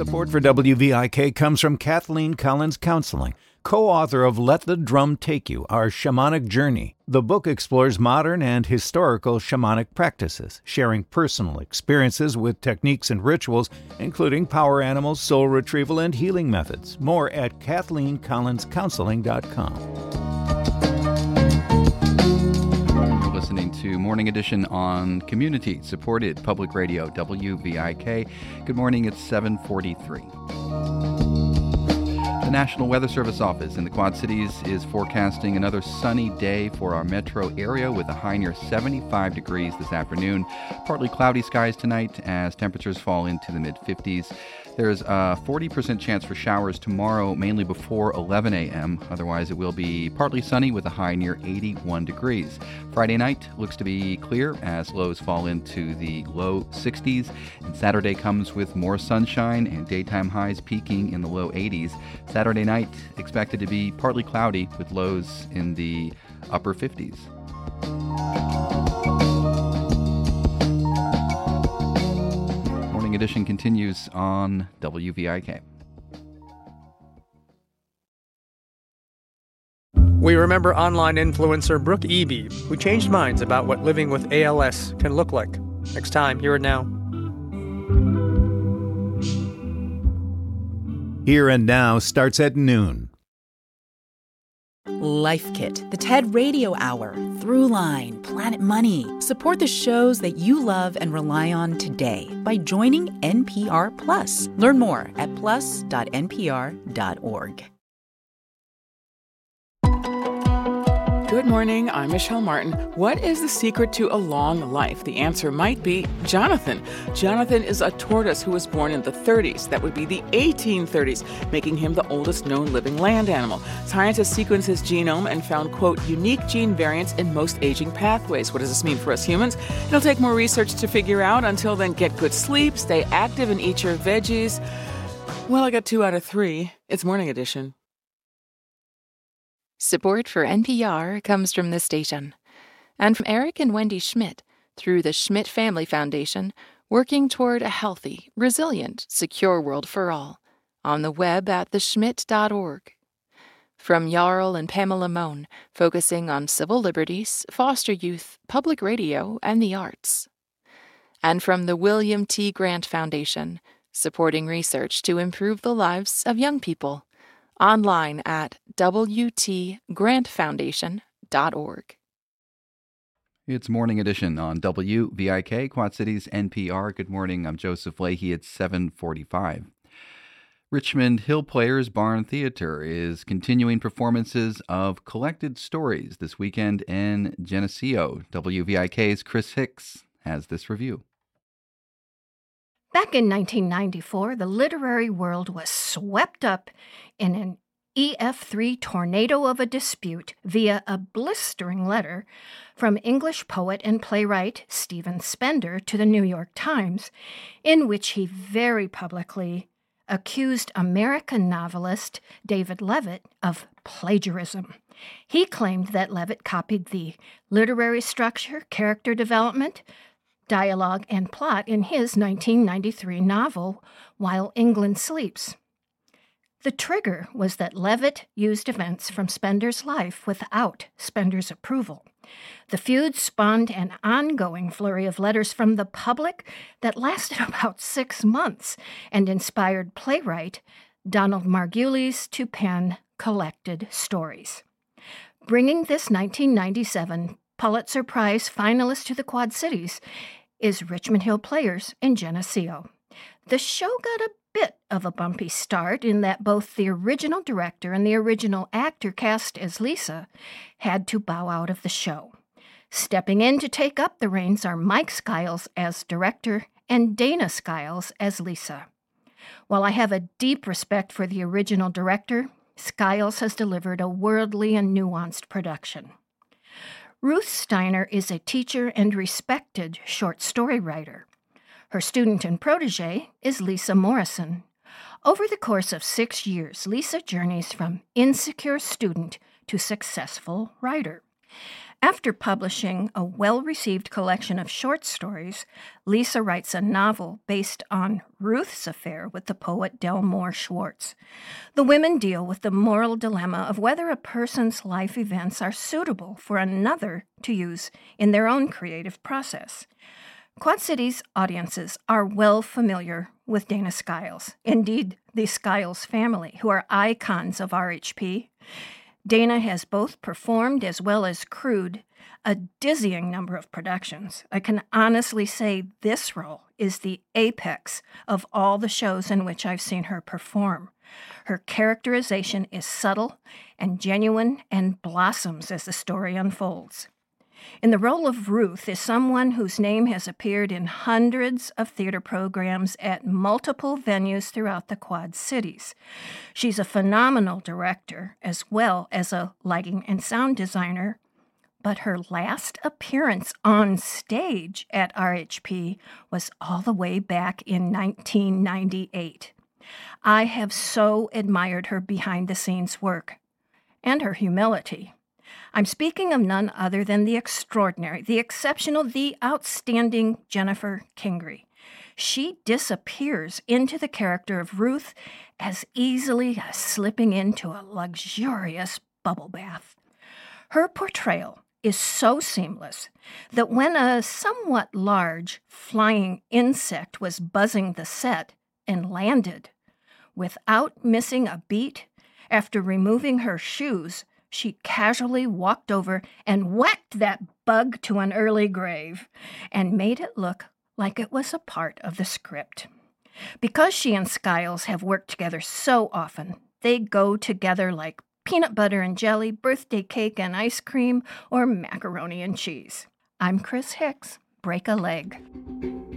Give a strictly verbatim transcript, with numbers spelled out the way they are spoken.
Support for W V I K comes from Kathleen Collins Counseling, co-author of Let the Drum Take You, Our Shamanic Journey. The book explores modern and historical shamanic practices, sharing personal experiences with techniques and rituals, including power animals, soul retrieval, and healing methods. More at kathleen collins counseling dot com. You're listening to Morning Edition on community-supported public radio, W V I K. Good morning, it's seven forty-three. The National Weather Service office in the Quad Cities is forecasting another sunny day for our metro area with a high near seventy-five degrees this afternoon. Partly cloudy skies tonight as temperatures fall into the mid-fifties. There's a forty percent chance for showers tomorrow, mainly before eleven a.m. Otherwise, it will be partly sunny with a high near eighty-one degrees. Friday night looks to be clear as lows fall into the low sixties. And Saturday comes with more sunshine and daytime highs peaking in the low eighties. Saturday night expected to be partly cloudy with lows in the upper fifties. Edition continues on W V I K. We remember online influencer Brooke Eby, who changed minds about what living with A L S can look like. Next time, Here and Now. Here and Now starts at noon. Life Kit, the TED Radio Hour, Throughline, Planet Money. Support the shows that you love and rely on today by joining N P R Plus. Learn more at plus dot n p r dot org. Good morning, I'm Michelle Martin. What is the secret to a long life? The answer might be Jonathan. Jonathan is a tortoise who was born in the thirties. That would be the eighteen thirties, making him the oldest known living land animal. Scientists sequenced his genome and found, quote, unique gene variants in most aging pathways. What does this mean for us humans? It'll take more research to figure out. Until then, get good sleep, stay active, and eat your veggies. Well, I got two out of three. It's Morning Edition. Support for N P R comes from this station and from Eric and Wendy Schmidt through the Schmidt Family Foundation, working toward a healthy, resilient, secure world for all, on the web at the schmidt dot org. From Jarl and Pamela Mohn, focusing on civil liberties, foster youth, public radio, and the arts. And from the William T. Grant Foundation, supporting research to improve the lives of young people. Online at w t grant foundation dot org. It's Morning Edition on W V I K, Quad Cities N P R. Good morning, I'm Joseph Leahy. It's seven forty-five. Richmond Hill Players Barn Theater is continuing performances of Collected Stories this weekend in Geneseo. W V I K's Chris Hicks has this review. Back in nineteen ninety-four, the literary world was swept up in an E F three tornado of a dispute via a blistering letter from English poet and playwright Stephen Spender to the New York Times, in which he very publicly accused American novelist David Levitt of plagiarism. He claimed that Levitt copied the literary structure, character development, dialogue, and plot in his nineteen ninety-three novel, While England Sleeps. The trigger was that Levitt used events from Spender's life without Spender's approval. The feud spawned an ongoing flurry of letters from the public that lasted about six months and inspired playwright Donald Margulies to pen Collected Stories. Bringing this nineteen ninety-seven Pulitzer Prize finalist to the Quad Cities is Richmond Hill Players in Geneseo. The show got a bit of a bumpy start in that both the original director and the original actor cast as Lisa had to bow out of the show. Stepping in to take up the reins are Mike Skiles as director and Dana Skiles as Lisa. While I have a deep respect for the original director, Skiles has delivered a worldly and nuanced production. Ruth Steiner is a teacher and respected short story writer. Her student and protege is Lisa Morrison. Over the course of six years, Lisa journeys from insecure student to successful writer. After publishing a well-received collection of short stories, Lisa writes a novel based on Ruth's affair with the poet Delmore Schwartz. The women deal with the moral dilemma of whether a person's life events are suitable for another to use in their own creative process. Quad Cities audiences are well familiar with Dana Skiles, indeed the Skiles family, who are icons of R H P. Dana has both performed as well as crewed a dizzying number of productions. I can honestly say this role is the apex of all the shows in which I've seen her perform. Her characterization is subtle and genuine and blossoms as the story unfolds. In the role of Ruth is someone whose name has appeared in hundreds of theater programs at multiple venues throughout the Quad Cities. She's a phenomenal director as well as a lighting and sound designer, but her last appearance on stage at R H P was all the way back in nineteen ninety-eight. I have so admired her behind-the-scenes work and her humility. I'm speaking of none other than the extraordinary, the exceptional, the outstanding Jennifer Kingery. She disappears into the character of Ruth as easily as slipping into a luxurious bubble bath. Her portrayal is so seamless that when a somewhat large flying insect was buzzing the set and landed, without missing a beat, after removing her shoes, she casually walked over and whacked that bug to an early grave and made it look like it was a part of the script. Because she and Skiles have worked together so often, they go together like peanut butter and jelly, birthday cake and ice cream, or macaroni and cheese. I'm Chris Hicks. Break a leg.